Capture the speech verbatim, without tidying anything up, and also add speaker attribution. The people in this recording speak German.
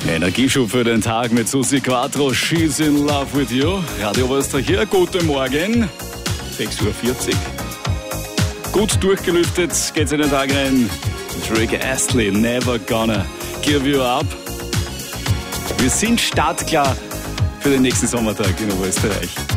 Speaker 1: Energieschub für den Tag mit Susi Quattro, She's in Love with You. Radio Oberösterreich hier, guten Morgen, sechs Uhr vierzig. Gut durchgelüftet geht's in den Tag rein. Rick Astley, Never Gonna Give You Up. Wir sind startklar für den nächsten Sommertag in Oberösterreich.